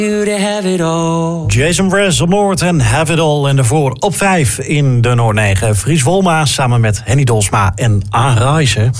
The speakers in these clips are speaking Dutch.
Jason Mraz op Noord en Have It All. En daarvoor op 5 in de Noord 9. Fries Wolma samen met Henny Dolsma en Aanreizen.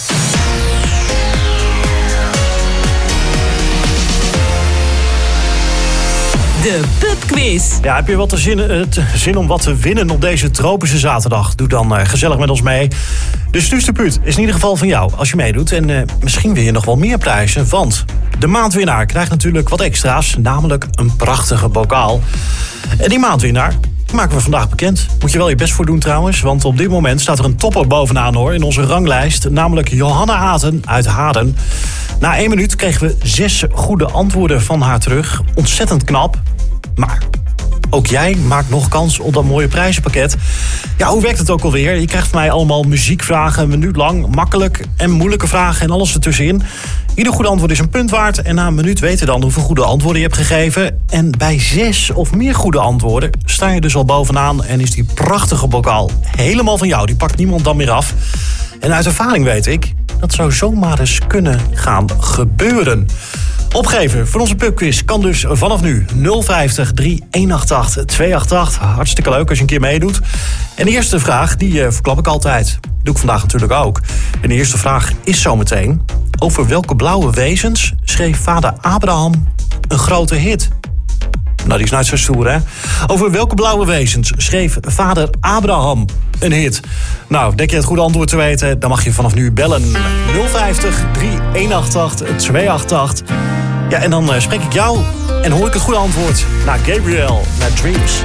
De pubquiz. Ja, heb je wat zin om wat te winnen op deze tropische zaterdag? Doe dan gezellig met ons mee. De Stuusterpuut is in ieder geval van jou als je meedoet. En misschien wil je nog wel meer prijzen. Want de maandwinnaar krijgt natuurlijk wat extra's. Namelijk een prachtige bokaal. En die maandwinnaar maken we vandaag bekend. Moet je wel je best voor doen trouwens. Want op dit moment staat er een topper bovenaan hoor. In onze ranglijst. Namelijk Johanna Aten uit Haden. Na 1 minuut kregen we 6 goede antwoorden van haar terug. Ontzettend knap. Maar ook jij maakt nog kans op dat mooie prijzenpakket. Ja, hoe werkt het ook alweer? Je krijgt van mij allemaal muziekvragen, een minuut lang. Makkelijk en moeilijke vragen en alles ertussenin. Ieder goede antwoord is een punt waard. En na een minuut weten we dan hoeveel goede antwoorden je hebt gegeven. En bij 6 of meer goede antwoorden sta je dus al bovenaan. En is die prachtige bokaal helemaal van jou. Die pakt niemand dan meer af. En uit ervaring weet ik, dat zou zomaar eens kunnen gaan gebeuren. Opgeven voor onze pubquiz kan dus vanaf nu 050 3188 288. Hartstikke leuk als je een keer meedoet. En de eerste vraag, die verklap ik altijd. Doe ik vandaag natuurlijk ook. En de eerste vraag is zometeen: over welke blauwe wezens schreef vader Abraham een grote hit? Nou, die is nooit zo stoer, hè? Over welke blauwe wezens schreef vader Abraham een hit? Nou, denk je het goede antwoord te weten? Dan mag je vanaf nu bellen. 050 3188 288. Ja, en dan spreek ik jou en hoor ik het goede antwoord naar Gabriel, naar Dreams.